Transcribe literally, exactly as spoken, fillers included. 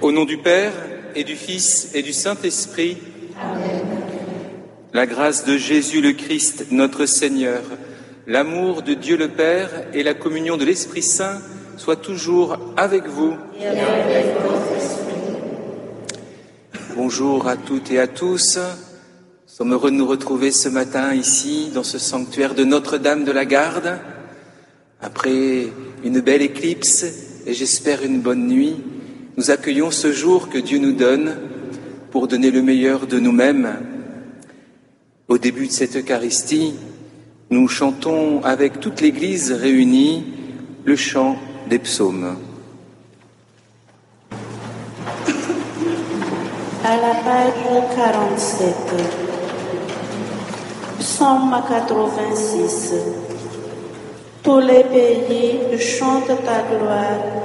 Au nom du Père et du Fils et du Saint-Esprit, Amen. La grâce de Jésus le Christ, notre Seigneur, l'amour de Dieu le Père et la communion de l'Esprit Saint soient toujours avec vous. Et avec votre esprit. Bonjour à toutes et à tous. Nous sommes heureux de nous retrouver ce matin ici, dans ce sanctuaire de Notre-Dame de la Garde. Après une belle éclipse et j'espère une bonne nuit, nous accueillons ce jour que Dieu nous donne pour donner le meilleur de nous-mêmes. Au début de cette Eucharistie, nous chantons avec toute l'Église réunie le chant des psaumes. À la page quarante-sept, psaume quatre-vingt-six. Tous les pays chantent ta gloire.